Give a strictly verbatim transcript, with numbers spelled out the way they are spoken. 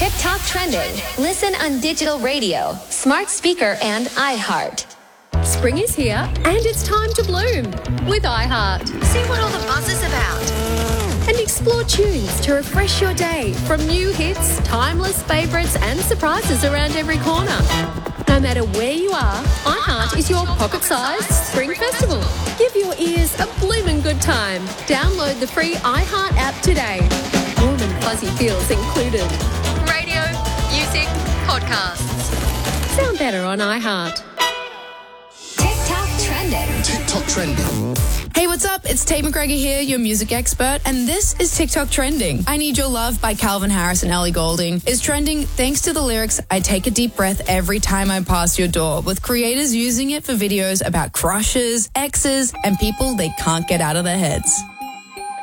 TikTok trending. Listen on digital radio, smart speaker, and iHeart. Spring is here, and it's time to bloom with iHeart. See what all the buzz is about. And explore tunes to refresh your day from new hits, timeless favourites, and surprises around every corner. No matter where you are, iHeart is your pocket-sized spring festival. Give your ears a bloomin' good time. Download the free iHeart app today. Warm and fuzzy feels included. Radio, music, podcasts. Sound better on iHeart. TikTok trending. TikTok trending. Hey, what's up? It's Tate McGregor here, your music expert, and this is TikTok Trending. I Need Your Love by Calvin Harris and Ellie Goulding is trending thanks to the lyrics, I take a deep breath every time I pass your door, with creators using it for videos about crushes, exes, and people they can't get out of their heads.